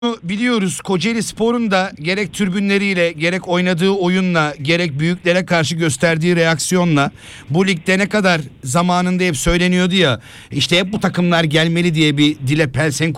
Biliyoruz, Kocaeli Spor'un da gerek tribünleriyle, gerek oynadığı oyunla, gerek büyüklere karşı gösterdiği reaksiyonla bu ligde ne kadar zamanında hep söyleniyordu ya, işte hep bu takımlar gelmeli diye bir dile pelesenk